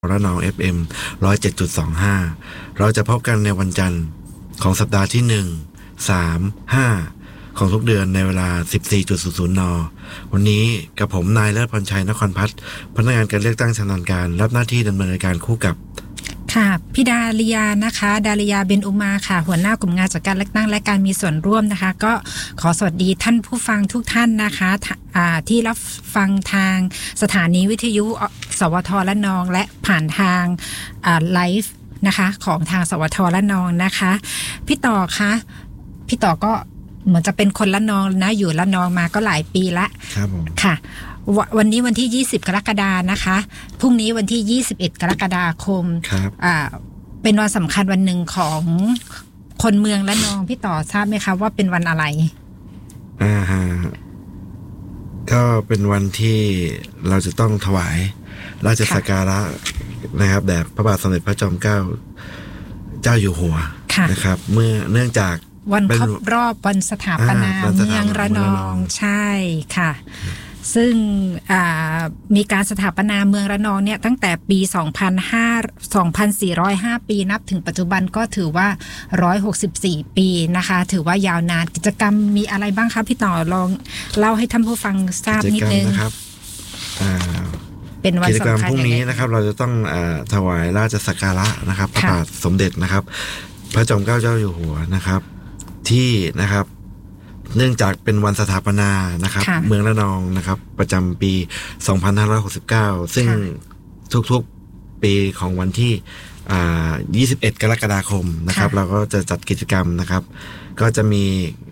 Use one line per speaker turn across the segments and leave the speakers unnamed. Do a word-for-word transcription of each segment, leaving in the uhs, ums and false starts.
ระนอง เอฟ เอ็ม หนึ่งร้อยเจ็ดจุดสองห้า เราจะพบกันในวันจันทร์ของสัปดาห์ที่หนึ่ง สาม ห้าของทุกเดือนในเวลา สิบสี่นาฬิกา น. วันนี้กับผมนายเลิศพรชัยนครพัฒน์พนักงานการเลือกตั้งชำนาญการรับหน้าที่ดำเนินการคู่กับ
ค่ะพี่ดาริยานะคะดาริยาเบนอุมาค่ะหัวหน้ากลุ่มงานจัดการเลือกตั้งและการมีส่วนร่วมนะคะก็ขอสวัสดีท่านผู้ฟังทุกท่านนะคะที่รับฟังทางสถานีวิทยุสวทละนองและผ่านทางไลฟ์นะคะของทางสวทละนองนะคะพี่ต่อคะพี่ต่อก็เหมือนจะเป็นคนละนองนะอยู่ละนองมาก็หลายปีละ
ครับผม
ค่ะวันนี้วันที่ยี่สิบกรกฎาคมนะคะพรุ่งนี้วันที่ยี่สิบเอ็ดกรกฎาคม
ครับ
อ่าเป็นวันสำคัญวันหนึ่งของคนเมืองละนองพี่ต่อทราบไหมคะว่าเป็นวันอะไร
อ่าฮะก็เป็นวันที่เราจะต้องถวายราชสักการะนะครับแด่พระบาทสมเด็จพระจอมเกล้าเจ้าอยู่หัวนะครับเมื่อเนื่องจาก
วันครบรอบวันสถาปนาเมืองระนองใช่ค่ะซึ่งมีการสถาปนาเมืองระนองเนี่ยตั้งแต่ปีสองพันห้า สองพันสี่ร้อยห้าปีนับถึงปัจจุบันก็ถือว่าหนึ่งร้อยหกสิบสี่ปีนะคะถือว่ายาวนานกิจกรรมมีอะไรบ้างครับพี่ต่อลองเล่าให้ท่านผู้ฟังทราบนิดนึง
นะครับ
เป็นวันสำคัญ
กิจกรรมพรุ่งนี้นะครับเราจะต้องถวายราชสักการะนะครับพระบาทสมเด็จนะครับพระจอมเกล้าเจ้าอยู่หัวนะครับที่นะครับเนื่องจากเป็นวันสถาปนานะครับเมืองระนองนะครับประจำปีสองพันห้าร้อยหกสิบเก้าซึ่งทุกๆปีของวันที่ยี่สิบเอ็ดกรกฎาคมนะครับเราก็จะจัดกิจกรรมนะครับก็จะมี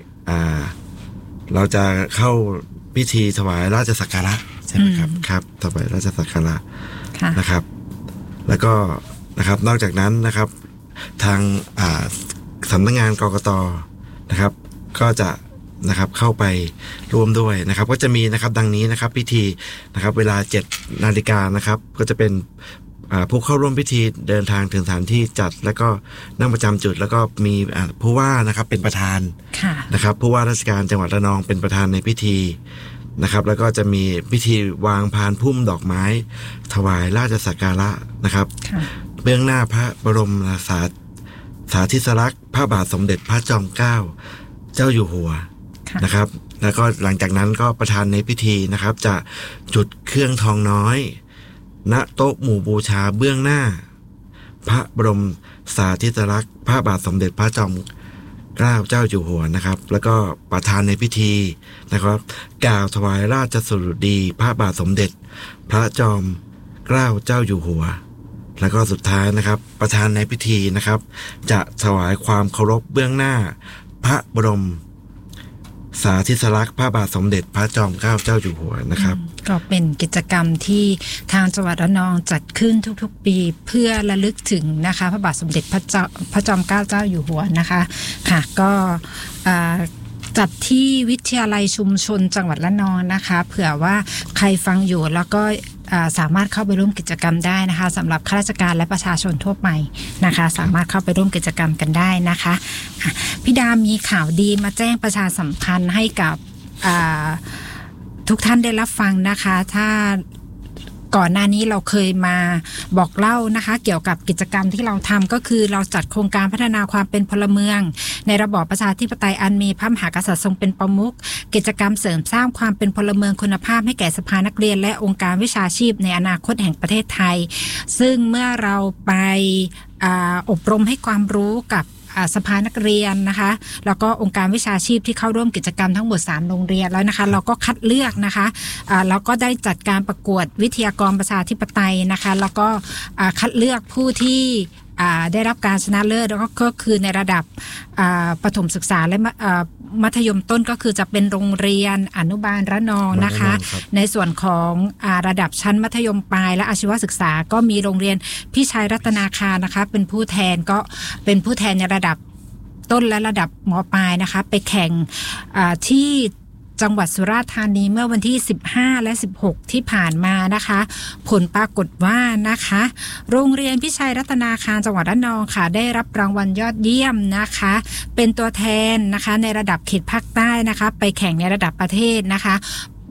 เราจะเข้าพิธีถวายราชสักการะใช่ไหมครับครับถวายราชสักการะนะครับแล้วก็นะครับนอกจากนั้นนะครับทางสำนักงานกกต.นะครับก็จะนะครับเข้าไปร่วมด้วยนะครับก็จะมีนะครับดังนี้นะครับพิธีนะครับเวลา เจ็ดนาฬิกานะครับก็จะเป็นผู้เข้าร่วมพิธีเดินทางถึงสถานที่จัดแล้วก็นั่งประจำจุดแล้วก็มีผู้ว่านะครับเป็นประธานนะครับผู้ว่าราชการจังหวัดระนองเป็นประธานในพิธีนะครับแล้วก็จะมีพิธีวางพานพุ่มดอกไม้ถวายราชสักการะนะครับเบื้องหน้าพระบรมสาสาธิสลักษณ์พระบาทสมเด็จพระจอมเกล้าเจ้าอยู่หัวนะครับแล้วก็หลังจากนั้นก็ประธานในพิธีนะครับจะจุดเครื่องทองน้อยณโต๊ะหมู่บูชาเบื้องหน้าพระบรมสาธิสลักษณ์พระบาทสมเด็จพระจอมเกล้าเจ้าอยู่หัวนะครับแล้วก็ประธานในพิธีนะครับกล่าวถวายราชสดุดีพระบาทสมเด็จพระจอมเกล้าเจ้าอยู่หัวแล้วก็สุดท้ายนะครับประธานในพิธีนะครับจะถวายความเคารพเบื้องหน้าพระบรมสาธิสลักษณ์พระบาทสมเด็จพระจอมเกล้าเจ้าอยู่หัวนะครับ
ก็เป็นกิจกรรมที่ทางจังหวัดระนองจัดขึ้นทุกๆปีเพื่อระลึกถึงนะคะพระบาทสมเด็จพระเจ้าพระจอมเกล้าเจ้าอยู่หัวนะคะค่ะก็จัดที่วิทยาลัยชุมชนจังหวัดระนองนะคะเผื่อว่าใครฟังอยู่แล้วก็สามารถเข้าไปร่วมกิจกรรมได้นะคะสำหรับข้าราชการและประชาชนทั่วไปนะคะสามารถเข้าไปร่วมกิจกรรมกันได้นะคะพี่ดามีข่าวดีมาแจ้งประชาสัมพันธ์ให้กับทุกท่านได้รับฟังนะคะถ้าก่อนหน้านี้เราเคยมาบอกเล่านะคะเกี่ยวกับกิจกรรมที่เราทำก็คือเราจัดโครงการพัฒนาความเป็นพลเมืองในระบอบประชาธิปไตยอันมีพระมหากษัตริย์ทรงเป็นประมุขกิจกรรมเสริมสร้างความเป็นพลเมืองคุณภาพให้แก่สภานักเรียนและองค์การวิชาชีพในอนาคตแห่งประเทศไทยซึ่งเมื่อเราไปอบรมให้ความรู้กับสภานักเรียนนะคะแล้วก็องค์การวิชาชีพที่เข้าร่วมกิจกรรมทั้งหมดสามโรงเรียนแล้วนะคะเราก็คัดเลือกนะคะแล้วก็ได้จัดการประกวดวิทยากรประชาธิปไตยนะคะแล้วก็คัดเลือกผู้ที่ได้รับการชนะเลิศแล้วก็คือในระดับประถมศึกษาและมัธยมต้นก็คือจะเป็นโรงเรียนอนุบาลระนองนะคะในส่วนของระดับชั้นมัธยมปลายและอาชีวศึกษาก็มีโรงเรียนพี่ชัยรัตนาคารนะคะเป็นผู้แทนก็เป็นผู้แทนในระดับต้นและระดับม.ปลายนะคะไปแข่งที่จังหวัดสุราษฎร์ธานีเมื่อวันที่สิบห้าและสิบหกที่ผ่านมานะคะผลปรากฏว่านะคะโรงเรียนพิชัยรัตนาคารจังหวัดระนองค่ะได้รับรางวัลยอดเยี่ยมนะคะเป็นตัวแทนนะคะในระดับเขตภาคใต้นะคะไปแข่งในระดับประเทศนะคะ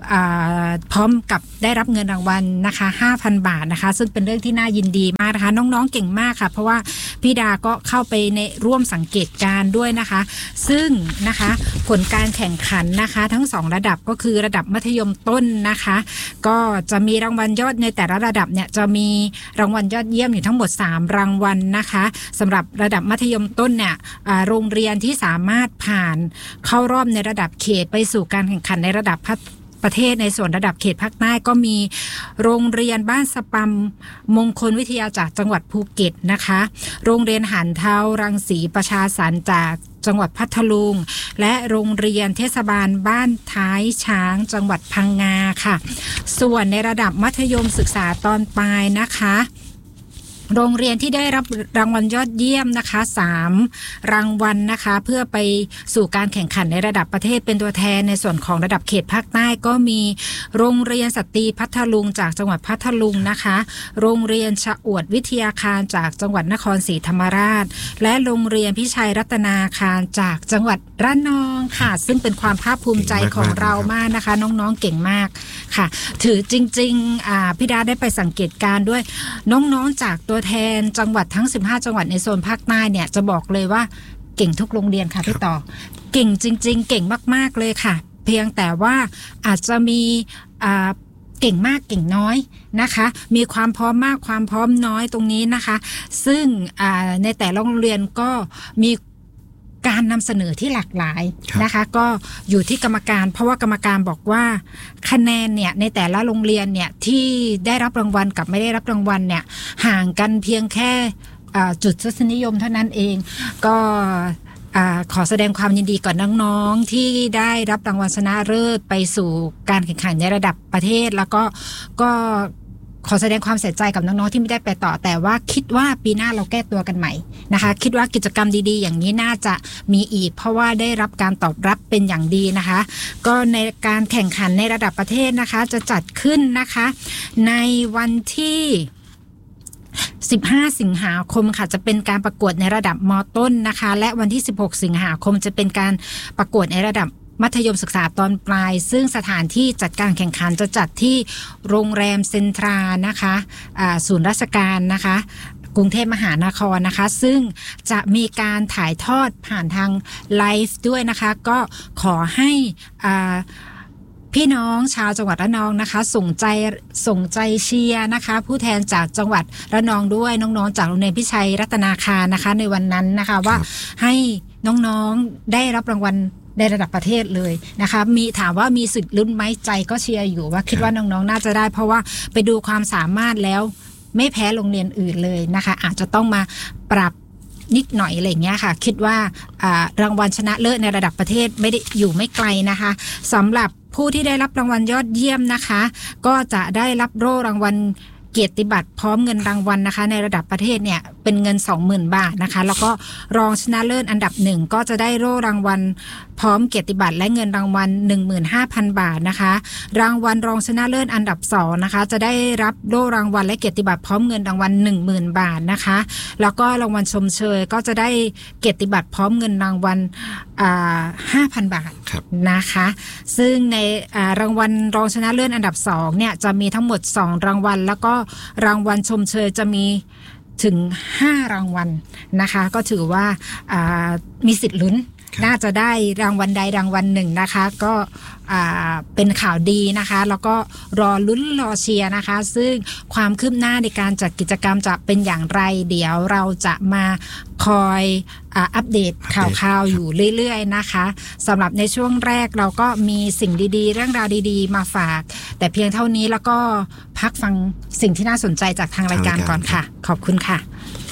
พร้อมกับได้รับเงินรางวัลนะคะ ห้าพัน บาทนะคะซึ่งเป็นเรื่องที่น่ายินดีมากนะคะน้องๆเก่งมากค่ะเพราะว่าพี่ดาก็เข้าไปในร่วมสังเกตการณ์ด้วยนะคะซึ่งนะคะผลการแข่งขันนะคะทั้งสองระดับก็คือระดับมัธยมต้นนะคะก็จะมีรางวัลยอดในแต่ละระดับเนี่ยจะมีรางวัลยอดเยี่ยมอยู่ทั้งหมดสามรางวัลนะคะสำหรับระดับมัธยมต้นเนี่ยโรงเรียนที่สามารถผ่านเข้ารอบในระดับเขตไปสู่การแข่งขันในระดับประเทศในส่วนระดับเขตภาคใต้ก็มีโรงเรียนบ้านสปัมมงคลวิทยาจากจังหวัดภูเก็ตนะคะโรงเรียนหันเท้ารังสีประชาสรรค์จากจังหวัดพัทลุงและโรงเรียนเทศบาลบ้านท้ายช้างจังหวัดพังงาค่ะส่วนในระดับมัธยมศึกษาตอนปลายนะคะโรงเรียนที่ได้รับรางวัลยอดเยี่ยมนะคะสามรางวัลนะคะเพื่อไปสู่การแข่งขันในระดับประเทศเป็นตัวแทนในส่วนของระดับเขตภาคใต้ก็มีโรงเรียนสตรีพัทลุงจากจังหวัดพัทลุงนะคะโรงเรียนชะอวดวิทยาคารจากจังหวัดนครศรีธรรมราชและโรงเรียนพิชัยรัตนาคารจากจังหวัดระนองค่ะซึ่งเป็นความภาคภูมิใจของเรามากนะคะน้องๆเก่งมากค่ะถือจริงๆอ่าพี่ดาได้ไปสังเกตการด้วยน้องๆจากตัวแทนจังหวัดทั้งสิบห้าจังหวัดในโซนภาคใต้เนี่ยจะบอกเลยว่าเก่งทุกโรงเรียนค่ะพี่ต่อเก่งจริงๆเก่งมากๆเลยค่ะเพียงแต่ว่าอาจจะมีอ่าเก่งมากเก่งน้อยนะคะมีความพร้อมมากความพร้อมน้อยตรงนี้นะคะซึ่งในแต่ละโรงเรียนก็มีการนำเสนอที่หลากหลายนะคะก็อยู่ที่กรรมการเพราะว่ากรรมการบอกว่าคะแนนเนี่ยในแต่ละโรงเรียนเนี่ยที่ได้รับรางวัลกับไม่ได้รับรางวัลเนี่ยห่างกันเพียงแค่จุดทศนิยมเท่านั้นเองก็ขอแสดงความยินดีกับน้องๆที่ได้รับรางวัลชนะเลิศไปสู่การแข่งขันในระดับประเทศแล้วก็ก็ขอแสดงความเสียใจกับน้องๆที่ไม่ได้ไปต่อแต่ว่าคิดว่าปีหน้าเราแก้ตัวกันใหม่นะคะคิดว่ากิจกรรมดีๆอย่างนี้น่าจะมีอีกเพราะว่าได้รับการตอบรับเป็นอย่างดีนะคะก็ในการแข่งขันในระดับประเทศนะคะจะจัดขึ้นนะคะในวันที่สิบห้าสิงหาคมค่ะจะเป็นการประกวดในระดับม.ต้นนะคะและวันที่สิบหกสิงหาคมจะเป็นการประกวดในระดับมัธยมศึกษาตอนปลายซึ่งสถานที่จัดการแข่งขันจะจัดที่โรงแรมเซ็นทรานะคะศูนย์ราชการนะคะกรุงเทพมหานครนะคะซึ่งจะมีการถ่ายทอดผ่านทางไลฟ์ด้วยนะคะก็ขอให้พี่น้องชาวจังหวัดระนองนะคะส่งใจส่งใจเชียร์นะคะผู้แทนจากจังหวัดระนองด้วยน้องๆจากโรงเรียนพิชัยรัตนาคารนะคะในวันนั้นนะคะว่าให้น้องๆได้รับรางวัลในระดับประเทศเลยนะคะมีถามว่ามีสิทธิ์ลุ้นไหมใจก็เชียร์อยู่ว่าคิดว่าน้องๆน่าจะได้เพราะว่าไปดูความสามารถแล้วไม่แพ้โรงเรียนอื่นเลยนะคะอาจจะต้องมาปรับนิดหน่อยอะไรอย่างเงี้ยค่ะคิดว่ารางวัลชนะเลิศในระดับประเทศไม่ได้อยู่ไม่ไกลนะคะสำหรับผู้ที่ได้รับรางวัลยอดเยี่ยมนะคะก็จะได้รับโล่รางวัลเกียรติบัตรพร้อมเงินรางวัลนะคะในระดับประเทศเนี่ยเป็นเงิน สองหมื่น บาทนะคะแล้วก็รองชนะเลิศอันดับหนึ่งก็จะได้โล่รางวัลพร้อมเกียรติบัตรและเงินรางวัล หนึ่งหมื่นห้าพัน บาทนะคะรางวัลรองชนะเลิศอันดับสองนะคะจะได้รับโล่รางวัลและเกียรติบัตรพร้อมเงินรางวัล หนึ่งหมื่น บาทนะคะแล้วก็รางวัลชมเชยก็จะได้เกียรติบัตรพร้อมเงินรางวัลอ่า ห้าพัน บาทนะคะซึ่งในรางวัลรองชนะเลิศอันดับสองเนี่ยจะมีทั้งหมดสองรางวัลแล้วก็รางวัลชมเชยจะมีถึงห้ารางวัลนะคะก็ถือว่ามีสิทธิ์ลุ้นน่าจะได้รางวัลใดรางวัลหนึ่งนะคะก็เป็นข่าวดีนะคะแล้วก็รอลุ้นรอเชียร์นะคะซึ่งความคืบหน้าในการจัดกิจกรรมจะเป็นอย่างไรเดี๋ยวเราจะมาคอยอัปเดตข่าวๆอยู่เรื่อยๆนะคะสำหรับในช่วงแรกเราก็มีสิ่งดีๆเรื่องราวดีๆมาฝากแต่เพียงเท่านี้แล้วก็พักฟังสิ่งที่น่าสนใจจากทางรายการก่อนค่ะขอบคุณค่ะ